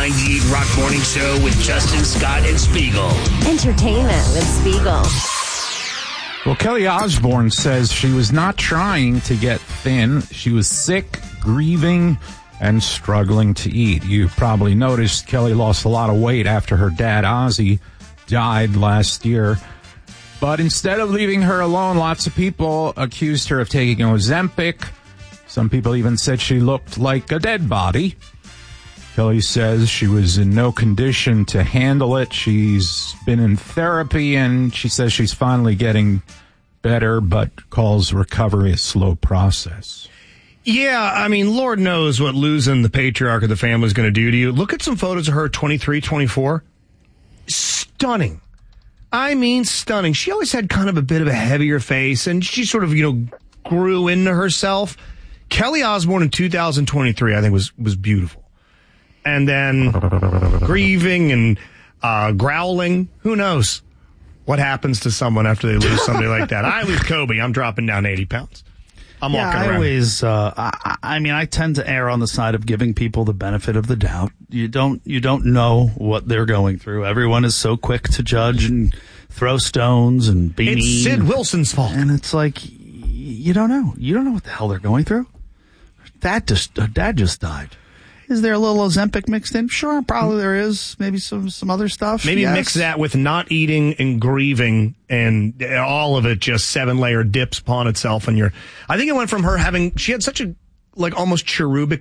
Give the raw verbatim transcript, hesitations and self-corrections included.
ninety-eight Rock Morning Show with Justin, Scott, and Spiegel. Entertainment with Spiegel. Well, Kelly Osbourne says she was not trying to get thin. She was sick, grieving, and struggling to eat. You probably noticed Kelly lost a lot of weight after her dad, Ozzy, died last year. But instead of leaving her alone, lots of people accused her of taking Ozempic. Some people even said she looked like a dead body. Kelly says she was in no condition to handle it. She's been in therapy, and she says she's finally getting better, but calls recovery a slow process. Yeah, I mean, Lord knows what losing the patriarch of the family is going to do to you. Look at some photos of her, twenty-three, twenty-four. Stunning. I mean, stunning. She always had kind of a bit of a heavier face, and she sort of, you know, grew into herself. Kelly Osbourne in two thousand twenty-three, I think, was, was beautiful. And then grieving and uh, growling. Who knows what happens to someone after they lose somebody like that? I lose Kobe. I'm dropping down eighty pounds. I'm yeah, walking I around. always, uh, I, I mean, I tend to err on the side of giving people the benefit of the doubt. You don't, you don't know what they're going through. Everyone is so quick to judge and throw stones and be mean. It's Sid Wilson's fault. And it's like, you don't know. You don't know what the hell they're going through. Dad just, Dad just died. Is there a little Ozempic mixed in? Sure, probably there is. Maybe some, some other stuff. Maybe yes. mix that with not eating and grieving, and all of it just seven layer dips upon itself. And you're, I think it went from her having, she had such a, like almost cherubic